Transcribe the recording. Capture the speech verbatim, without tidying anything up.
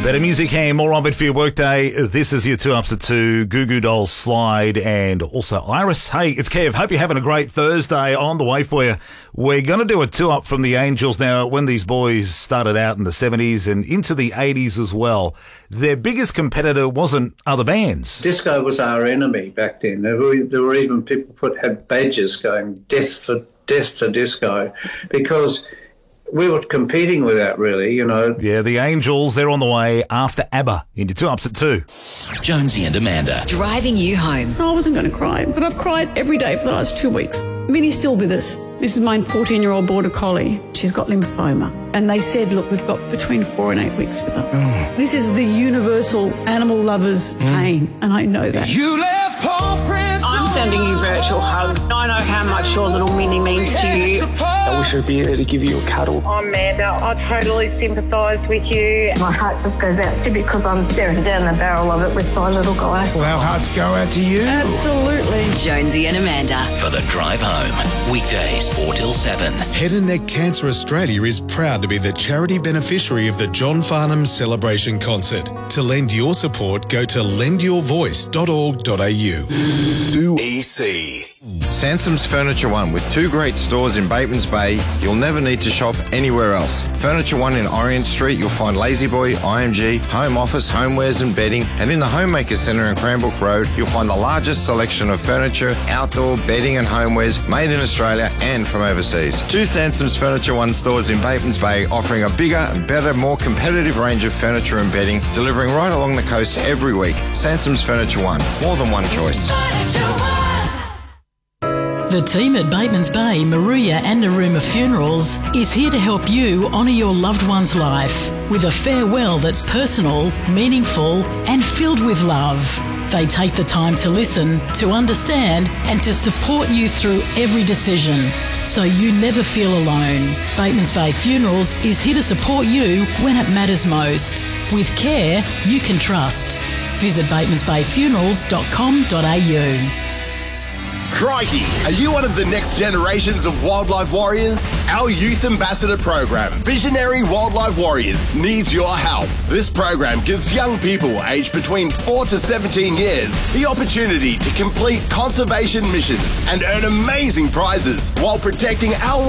Better music and more on it for your workday. This is your two ups at two, Goo Goo Dolls Slide and also Iris. Hey, it's Kev. Hope you're having a great Thursday on the way for you. We're going to do a two up from the Angels. Now, when these boys started out in the seventies and into the eighties as well, their biggest competitor wasn't other bands. Disco was our enemy back then. There were, there were even people put had badges going death for death to disco because we were competing with that, really, you know. Yeah, the Angels, they're on the way after ABBA into two ups at two. Jonesy and Amanda. Driving you home. I wasn't going to cry, but I've cried every day for the last two weeks. Minnie's still with us. This is my fourteen-year-old border collie. She's got lymphoma. And they said, look, we've got between four and eight weeks with her. Oh. This is the universal animal lover's mm. pain, and I know that. You left paw prints. I'm sending you virtual hugs. I know how much your little Minnie means to you. I wish I'd be there to give you a cuddle. Oh, Amanda, I totally sympathise with you. My heart just goes out to you because I'm staring down the barrel of it with my little guy. Well, our hearts go out to you. Absolutely. Jonesy and Amanda. For the drive home. Weekdays four till seven. Head and Neck Cancer Australia is proud to be the charity beneficiary of the John Farnham Celebration Concert. To lend your support, go to lend your voice dot org dot a u. two E C. Sansom's Furniture One. With two great stores in Batemans Bay, you'll never need to shop anywhere else. Furniture One in Orient Street, you'll find Lazy Boy, I M G, home office, homewares and bedding. And in the Homemaker Centre in Cranbrook Road, you'll find the largest selection of furniture, outdoor bedding and homewares made in Australia and from overseas. Two Sansom's Furniture One stores in Batemans Bay, offering a bigger, better, more competitive range of furniture and bedding, delivering right along the coast every week. Sansom's Furniture One. More than one choice. The team at Batemans Bay, Maruya and Naruma Funerals is here to help you honour your loved one's life with a farewell that's personal, meaningful and filled with love. They take the time to listen, to understand and to support you through every decision, so you never feel alone. Batemans Bay Funerals is here to support you when it matters most, with care you can trust. Visit batemans bay funerals dot com dot a u. Crikey, are you one of the next generations of wildlife warriors? Our Youth Ambassador program, Visionary Wildlife Warriors, needs your help. This program gives young people aged between four to seventeen years the opportunity to complete conservation missions and earn amazing prizes while protecting our